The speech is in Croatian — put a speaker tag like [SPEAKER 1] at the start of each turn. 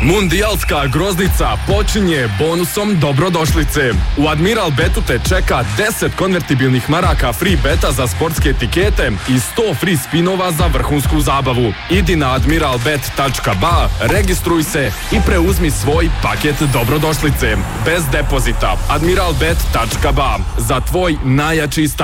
[SPEAKER 1] Mundijalska groznica počinje bonusom dobrodošlice. U Admiral Betu te čeka 10 konvertibilnih maraka free beta za sportske etikete i 100 free spinova za vrhunsku zabavu. Idi na admiralbet.ba, registruj se i preuzmi svoj paket dobrodošlice. Bez depozita. admiralbet.ba. Za tvoj najjači start.